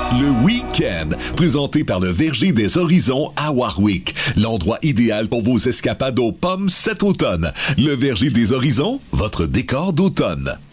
Le week-end, présenté par le Verger des Horizons à Warwick. L'endroit idéal pour vos escapades aux pommes cet automne. Le Verger des Horizons, votre décor d'automne.